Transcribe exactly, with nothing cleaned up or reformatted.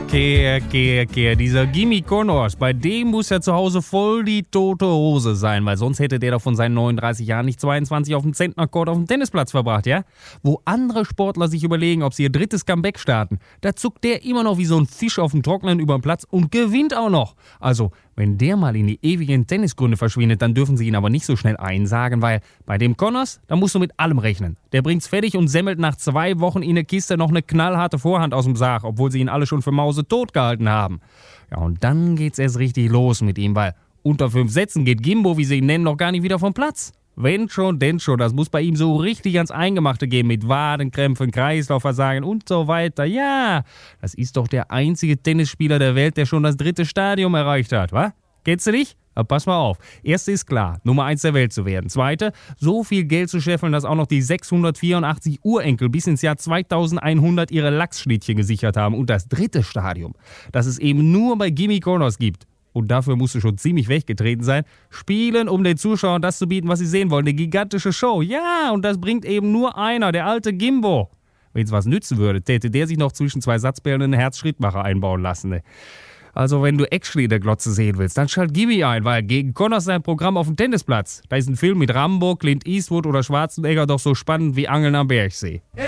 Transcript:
Okay, okay, okay. Dieser Gimme Connors, bei dem muss ja zu Hause voll die tote Hose sein, weil sonst hätte der doch von seinen neununddreißig Jahren nicht zweiundzwanzig auf dem Zentnercourt auf dem Tennisplatz verbracht, ja? Wo andere Sportler sich überlegen, ob sie ihr drittes Comeback starten, da zuckt der immer noch wie so ein Fisch auf dem Trockenen über den Platz und gewinnt auch noch. Also, wenn der mal in die ewigen Tennisgründe verschwindet, dann dürfen sie ihn aber nicht so schnell einsagen, weil bei dem Connors, da musst du mit allem rechnen. Der bringt's fertig und semmelt nach zwei Wochen in der Kiste noch eine knallharte Vorhand aus dem Sarg, obwohl sie ihn alle schon für Mause tot gehalten haben. Ja, und dann geht's erst richtig los mit ihm, weil unter fünf Sätzen geht Gimbo, wie sie ihn nennen, noch gar nicht wieder vom Platz. Wenn schon, denn schon. Das muss bei ihm so richtig ans Eingemachte gehen mit Wadenkrämpfen, Kreislaufversagen und so weiter. Ja, das ist doch der einzige Tennisspieler der Welt, der schon das dritte Stadium erreicht hat, wa? Kennst du dich? Aber pass mal auf. Erste ist klar, Nummer eins der Welt zu werden. Zweite, so viel Geld zu scheffeln, dass auch noch die sechshundertvierundachtzig Urenkel bis ins Jahr zweitausendeinhundert ihre Lachsschnittchen gesichert haben. Und das dritte Stadium, das es eben nur bei Gimme Connors gibt. Und dafür musst du schon ziemlich weggetreten sein. Spielen, um den Zuschauern das zu bieten, was sie sehen wollen. Eine gigantische Show. Ja, und das bringt eben nur einer, der alte Gimbo. Wenn es was nützen würde, täte der sich noch zwischen zwei Satzbällen einen Herzschrittmacher einbauen lassen. Ne? Also wenn du Action in der Glotze sehen willst, dann schalt Gimme ein, weil gegen Connors sein Programm auf dem Tennisplatz. Da ist ein Film mit Rambo, Clint Eastwood oder Schwarzenegger doch so spannend wie Angeln am Bergsee.